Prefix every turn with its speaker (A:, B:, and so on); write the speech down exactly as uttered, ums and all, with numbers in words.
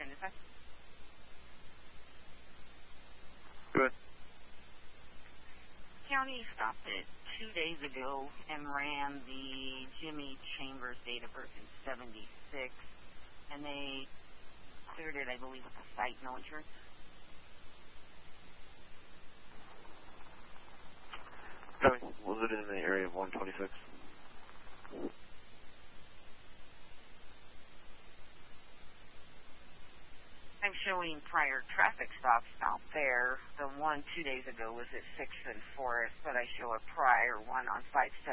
A: Washington, is that?
B: Good.
A: County stopped it two days ago and ran the Jimmy Chambers date of birth in seventy-six, and they cleared it, I believe, with a site, no insurance.
B: Copy. Was it in the area of one twenty-six?
A: I'm showing prior traffic stops out there. The one two days ago was at sixth and Forest, but I show a prior one on five seven.